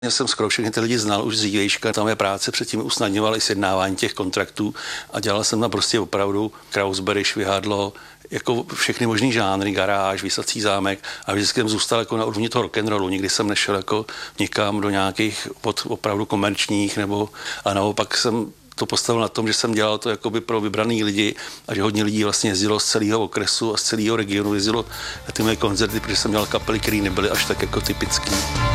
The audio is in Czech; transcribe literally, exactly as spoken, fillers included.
Já jsem skoro všechny ty lidi znal už z dřívějška, tam je práce předtím usnadňoval i sjednávání těch kontraktů a dělal jsem tam prostě opravdu Krausberry, Švihadlo, jako všechny možný žánry, Garáž, Visací zámek a vždycky jsem zůstal jako na úrovni toho rock'n'rollu, nikdy jsem nešel jako nikam do nějakých pod opravdu komerčních nebo a naopak jsem to postavil na tom, že jsem dělal to jakoby pro vybraný lidi a že hodně lidí vlastně jezdilo z celého okresu a z celého regionu jezdilo na ty moje koncerty, protože jsem dělal kapely, které nebyly až tak jako typický.